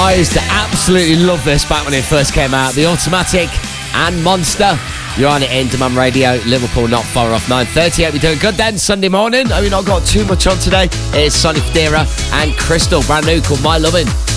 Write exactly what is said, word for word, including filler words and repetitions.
I used to absolutely love this back when it first came out. The Automatic and Monster. You're on it, Into Man Radio. Liverpool not far off. nine thirty. Hope you're doing good then. Sunday morning. Hope you've not got too much on today. It's Sonny Fodera and Crystal. Brand new called My Lovin'.